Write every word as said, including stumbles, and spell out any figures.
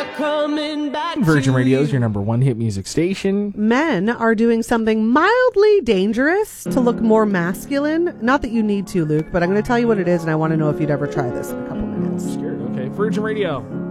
not coming back. Virgin Radio is your number one hit music station. Men are doing something mildly dangerous to look more masculine. Not that you need to, Luke, but I'm going to tell you what it is, and I want to know if you'd ever try this in a couple minutes. I'm scared. Okay, Virgin Radio.